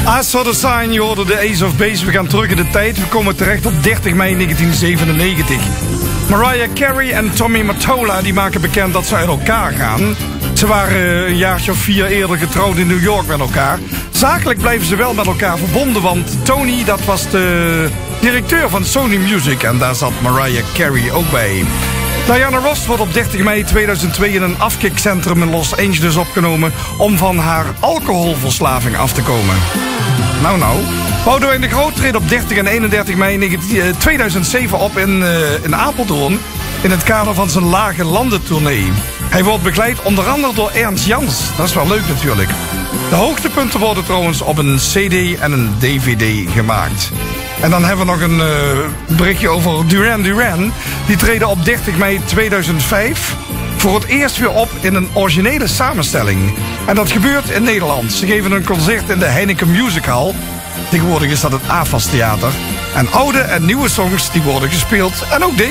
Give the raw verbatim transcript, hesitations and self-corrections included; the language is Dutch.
I Saw the Sign, je hoorde de Ace of Base. We gaan terug in de tijd. We komen terecht op dertig mei negentien zevenennegentig. Mariah Carey en Tommy Mottola die maken bekend dat ze uit elkaar gaan. Ze waren een jaartje of vier eerder getrouwd in New York met elkaar. Zakelijk blijven ze wel met elkaar verbonden, want Tony, dat was de directeur van Sony Music. En daar zat Mariah Carey ook bij. Diana Ross wordt op dertig mei tweeduizend twee in een afkikcentrum in Los Angeles opgenomen om van haar alcoholverslaving af te komen. Nou nou. Boudewijn de Groot treedt op dertig en eenendertig mei tweeduizend zeven op in, uh, in Apeldoorn in het kader van zijn Lage Landen tournee. Hij wordt begeleid onder andere door Ernst Jans. Dat is wel leuk natuurlijk. De hoogtepunten worden trouwens op een cd en een dvd gemaakt. En dan hebben we nog een uh, berichtje over Duran Duran. Die treden op dertig mei tweeduizend vijf voor het eerst weer op in een originele samenstelling. En dat gebeurt in Nederland. Ze geven een concert in de Heineken Music Hall. Tegenwoordig is dat het A F A S Theater. En oude en nieuwe songs die worden gespeeld. En ook deze.